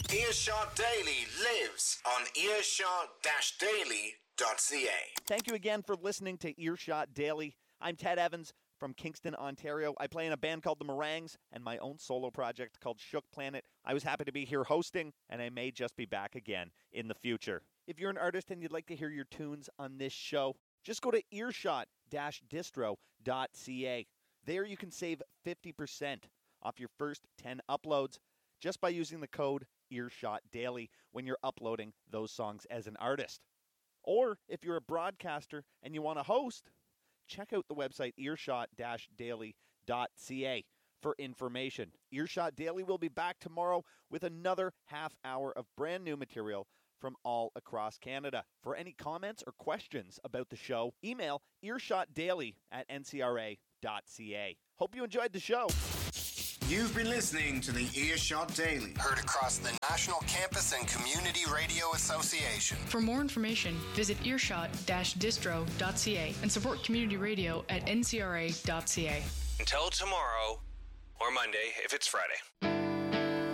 Earshot Daily lives on earshot-daily.ca. Thank you again for listening to Earshot Daily. I'm Ted Evans from Kingston, Ontario. I play in a band called The Meringues and my own solo project called Shook Planet. I was happy to be here hosting, and I may just be back again in the future. If you're an artist and you'd like to hear your tunes on this show, just go to earshot-distro.ca. There you can save 50% off your first 10 uploads just by using the code Earshot Daily when you're uploading those songs as an artist. Or if you're a broadcaster and you want to host, check out the website earshot-daily.ca for information. Earshot Daily will be back tomorrow with another half hour of brand new material from all across Canada. For any comments or questions about the show, email earshotdaily@ncra.ca. Hope you enjoyed the show. You've been listening to the Earshot Daily. Heard across the National Campus and Community Radio Association. For more information, visit earshot-distro.ca and support community radio at ncra.ca. Until tomorrow, or Monday if it's Friday.